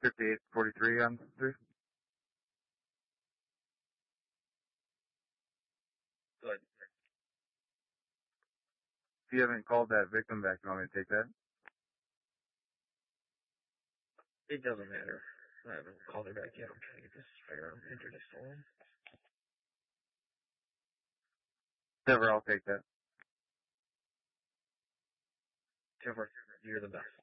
5843 on 3. Good. If you haven't called that victim back, you want me to take that? It doesn't matter. I haven't called her back yet. I'm trying to get this firearm introduced to him. Never, I'll take that. Trevor, you're the best.